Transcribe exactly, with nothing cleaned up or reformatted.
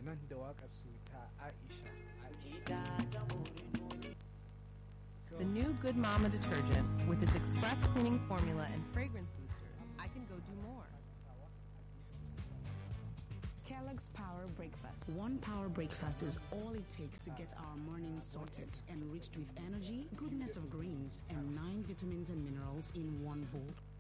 kenan da waƙar su ta Aisha. The new Good Mama detergent, with its express cleaning formula and fragrance boosters, I can go do more. Kellogg's Power Breakfast. One Power Breakfast is all it takes to get our morning sorted, enriched with energy, goodness of greens, and nine vitamins and minerals in one bowl.